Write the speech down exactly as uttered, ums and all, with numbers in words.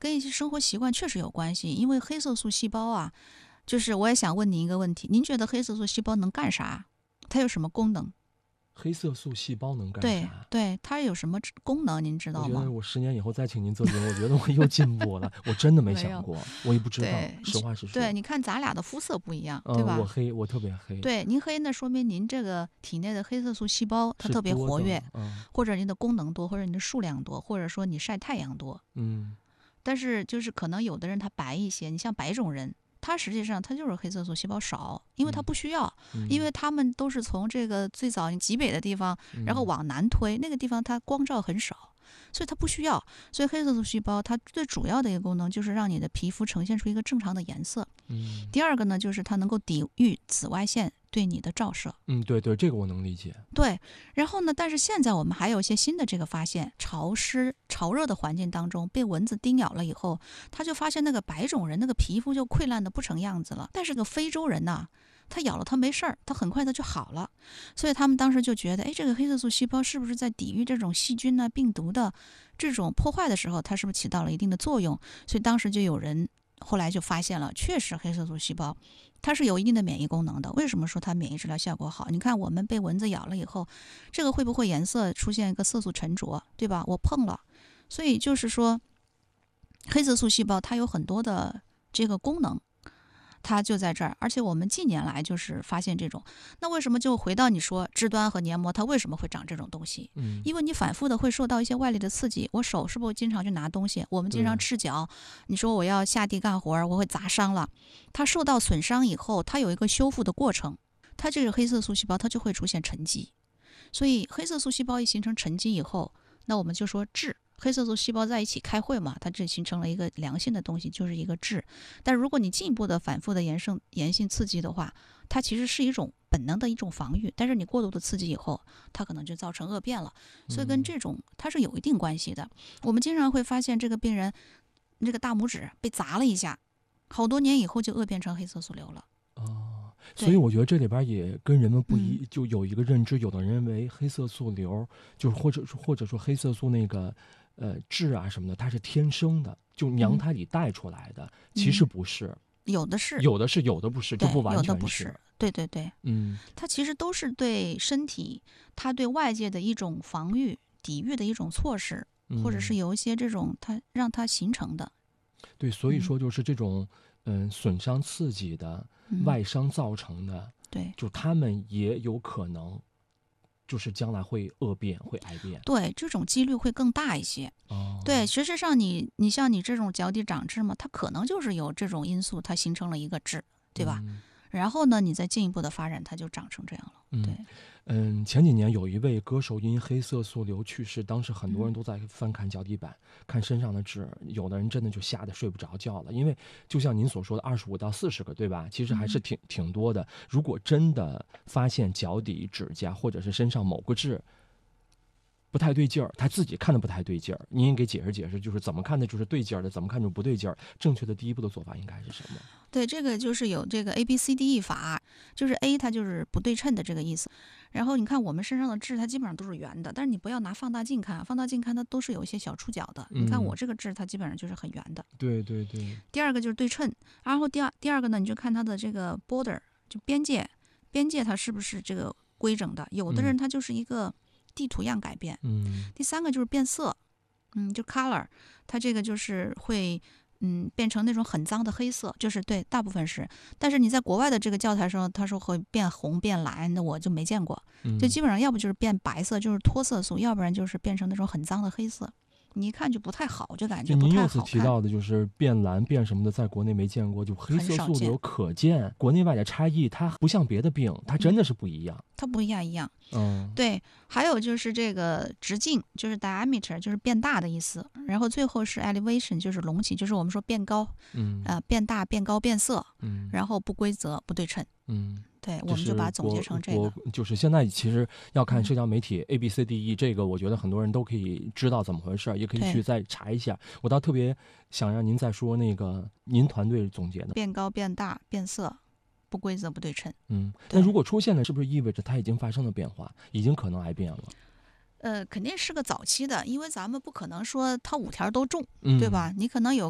跟一些生活习惯确实有关系。因为黑色素细胞啊，就是我也想问您一个问题，您觉得黑色素细胞能干啥？它有什么功能？ 黑色素细胞能干对啥？ 对，它有什么功能？您知道吗？ 我觉得我十年以后再请您做节目，我觉得我又进步了。我真的没想过，我也不知道，实话实说。 对，你看咱俩的肤色不一样， 嗯、 对吧？ 我黑，我特别黑。 对，您黑那说明您这个体内的黑色素细胞它特别活跃， 嗯、 或者您的功能多，或者您的数量多，或者说你晒太阳多。 嗯。 但是就是可能有的人他白一些，你像白种人。它实际上它就是黑色素细胞少，因为它不需要， 嗯、 因为他们都是从这个最早极北的地方，然后往南推，那个地方它光照很少，所以它不需要。所以黑色素细胞它最主要的一个功能就是让你的皮肤呈现出一个正常的颜色。 嗯、 第二个呢，就是它能够抵御紫外线对你的照射。 嗯，对对，这个我能理解。 对，然后呢，但是现在我们还有一些新的这个发现，潮湿潮热的环境当中被蚊子叮咬了以后，他就发现那个白种人那个皮肤就溃烂的不成样子了，但是个非洲人呐、啊，他咬了他没事儿，他很快他就好了。所以他们当时就觉得，哎，这个黑色素细胞是不是在抵御这种细菌啊、病毒的这种破坏的时候，它是不是起到了一定的作用？所以当时就有人后来就发现了，确实黑色素细胞它是有一定的免疫功能的。为什么说它免疫治疗效果好？你看我们被蚊子咬了以后，这个会不会颜色出现一个色素沉着，对吧？我碰了，所以就是说黑色素细胞它有很多的这个功能，它就在这儿。而且我们近年来就是发现这种，那为什么就回到你说肢端和黏膜它为什么会长这种东西？ 嗯， 因为你反复的会受到一些外力的刺激。我手是不是经常去拿东西？我们经常赤脚，你说我要下地干活，我会砸伤了。它受到损伤以后，它有一个修复的过程，它这个黑色素细胞它就会出现沉积。所以黑色素细胞一形成沉积以后，那我们就说质。黑色素细胞在一起开会嘛，它这形成了一个良性的东西，就是一个质。但如果你进一步的反复的炎性炎性刺激的话，它其实是一种本能的一种防御，但是你过度的刺激以后，它可能就造成恶变了。所以跟这种它是有一定关系的。我们经常会发现这个病人这个大拇指被砸了一下，好多年以后就恶变成黑色素瘤了。 哦，所以我觉得这里边也跟人们不一， 嗯、 就有一个认知，有的人认为黑色素瘤，就是或者或者说黑色素那个呃质啊什么的，它是天生的，就娘胎里带出来的，嗯、其实不是， 有的是， 有的是，有的不是，就不完全是， 有的不是，对对对， 嗯， 它其实都是对身体，它对外界的一种防御、抵御的一种措施， 嗯、 或者是有一些这种它让它形成的。 对，所以说就是这种嗯、呃、损伤刺激的、 嗯、 外伤造成的， 对， 就他们也有可能。就是将来会恶变，会癌变， 对，这种几率会更大一些。 哦， 对，实际上你你像你这种脚底长痣嘛，它可能就是有这种因素，它形成了一个痣，对吧？ 嗯、 然后呢，你再进一步的发展，它就长成这样了。 嗯、 对， 嗯，前几年有一位歌手因黑色素瘤去世，当时很多人都在翻看脚底板，嗯、看身上的痣，有的人真的就吓得睡不着觉了，因为就像您所说的二十五到四十个，对吧？其实还是挺、嗯、挺多的。如果真的发现脚底、指甲或者是身上某个痣不太对劲儿，他自己看的不太对劲儿，您也给解释解释，就是怎么看的就是对劲儿的，怎么看就不对劲儿，正确的第一步的做法应该是什么？ 对，这个就是有这个 A B C D E 法，就是 A 它就是不对称的这个意思。然后你看我们身上的痣，它基本上都是圆的，但是你不要拿放大镜看，放大镜看它都是有一些小触角的。 嗯、 你看我这个痣，它基本上就是很圆的。 对对对。 第二个就是对称，然后第二第二个呢，你就看它的这个 border， 就边界，边界它是不是这个规整的？有的人他就是一个地图样改变。 嗯。 第三个就是变色，嗯，就 color， 它这个就是会。嗯，变成那种很脏的黑色，就是对，大部分是。但是你在国外的这个教材上，他说会变红变蓝，那我就没见过。就基本上要不就是变白色，就是脱色素，要不然就是变成那种很脏的黑色。你一看就不太好，就感觉不太好看。 您又次提到的就是变蓝变什么的，在国内没见过，就黑色素瘤可见国内外的差异，它不像别的病，它真的是不一样。 嗯、它不一样一样。 嗯， 对。还有就是这个直径，就是 diameter， 就是变大的意思。然后最后是 elevation， 就是隆起，就是我们说变高， 嗯， 呃，变大、变高、变色， 嗯， 然后不规则、不对称， 嗯。 对，我们就把它总结成这个。 就是现在其实要看社交媒体 A B C D E， 这个我觉得很多人都可以知道怎么回事，也可以去再查一下。我倒特别想让您再说那个您团队总结的变高、变大、变色、不规则、不对称。 嗯，那如果出现了，是不是意味着它已经发生了变化，已经可能癌变了？ 呃，肯定是个早期的，因为咱们不可能说它五条都中， 嗯、 对吧？你可能有